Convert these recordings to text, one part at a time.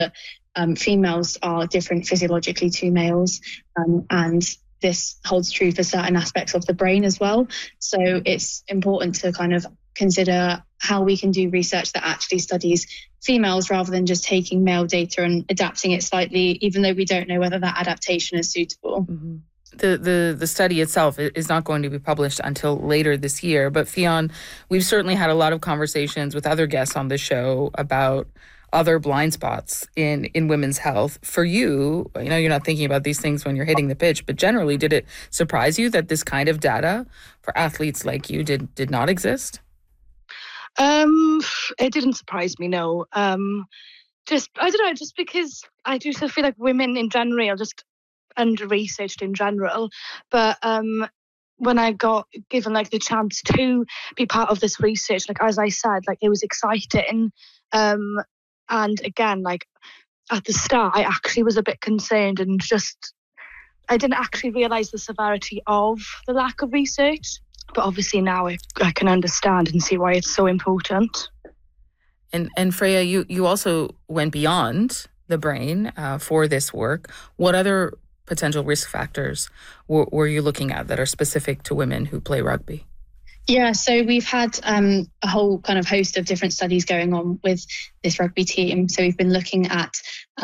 females are different physiologically to males, and this holds true for certain aspects of the brain as well. So it's important to kind of consider how we can do research that actually studies females rather than just taking male data and adapting it slightly, even though we don't know whether that adaptation is suitable. Mm-hmm. The study itself is not going to be published until later this year. But Fionn, we've certainly had a lot of conversations with other guests on the show about other blind spots in women's health. For you, I know you're not thinking about these things when you're hitting the pitch, but generally, did it surprise you that this kind of data for athletes like you did not exist? It didn't surprise me, no. I don't know, just because I do feel like women in general are just under-researched in general. But when I got given like the chance to be part of this research, like as I said, like it was exciting. And again, like at the start, I actually was a bit concerned and I didn't actually realise the severity of the lack of research. But obviously now I can understand and see why it's so important. And Freya, you also went beyond the brain for this work. What other potential risk factors were you looking at that are specific to women who play rugby? Yeah, so we've had a whole kind of host of different studies going on with this rugby team. So we've been looking at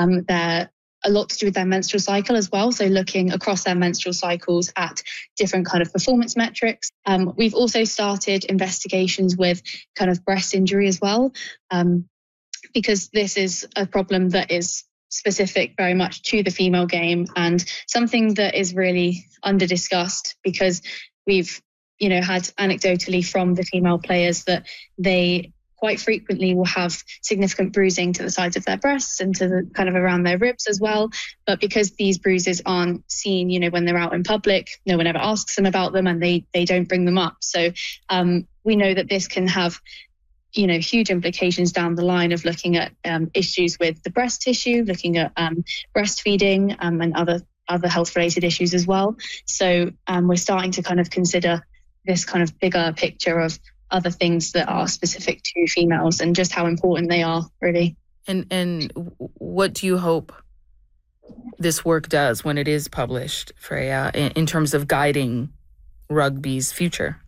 a lot to do with their menstrual cycle as well. So looking across their menstrual cycles at different kind of performance metrics. We've also started investigations with kind of breast injury as well, because this is a problem that is specific very much to the female game and something that is really under discussed, because we've had anecdotally from the female players that they quite frequently will have significant bruising to the sides of their breasts and to the kind of around their ribs as well. But because these bruises aren't seen, when they're out in public, no one ever asks them about them and they don't bring them up. So we know that this can have, huge implications down the line of looking at issues with the breast tissue, looking at breastfeeding and other health related issues as well. So we're starting to kind of consider this kind of bigger picture of other things that are specific to females and just how important they are, really. And what do you hope this work does when it is published, Freya, in terms of guiding rugby's future?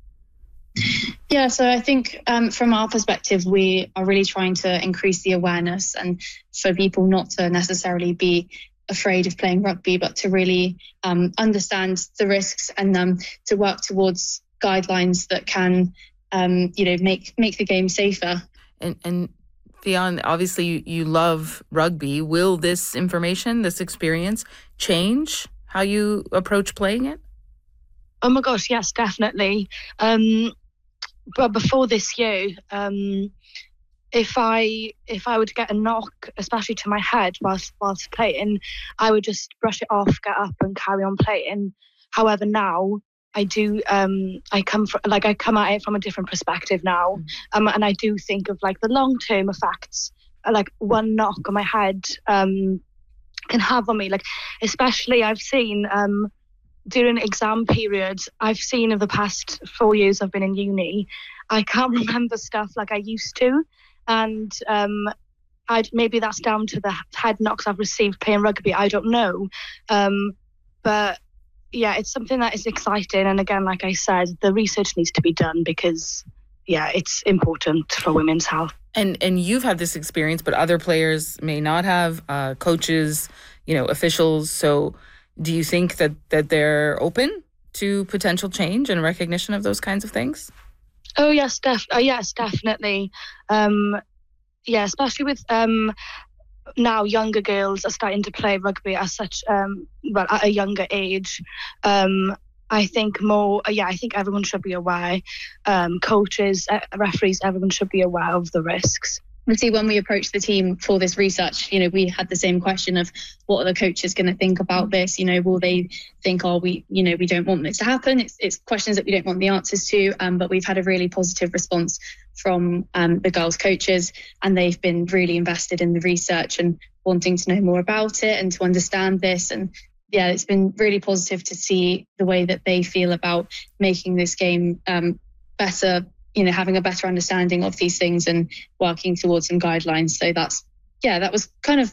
Yeah, so I think from our perspective, we are really trying to increase the awareness and for people not to necessarily be afraid of playing rugby, but to really understand the risks and to work towards guidelines that can, make the game safer. And Fionn, obviously you love rugby. Will this information, this experience, change how you approach playing it? Oh my gosh, yes, definitely. But before this year, if I were to get a knock, especially to my head whilst playing, I would just brush it off, get up and carry on playing. However, now I do, I come at it from a different perspective now. And I do think of like the long-term effects, like one knock on my head can have on me. Like, especially I've seen during exam periods, I've seen of the past 4 years I've been in uni, I can't remember stuff like I used to. And maybe that's down to the head knocks I've received playing rugby. I don't know. But yeah, it's something that is exciting. And again, like I said, the research needs to be done because, yeah, it's important for women's health. And you've had this experience, but other players may not have, coaches, officials. So do you think that they're open to potential change and recognition of those kinds of things? Oh, yes, yes, definitely. Especially with now younger girls are starting to play rugby at such, at a younger age. I think I think everyone should be aware. Coaches, referees, everyone should be aware of the risks. Obviously, when we approached the team for this research, we had the same question of what are the coaches going to think about this? Will they think, we don't want this to happen? It's questions that we don't want the answers to. But we've had a really positive response from the girls' coaches, and they've been really invested in the research and wanting to know more about it and to understand this. And yeah, it's been really positive to see the way that they feel about making this game better. Having a better understanding of these things and working towards some guidelines. So that was kind of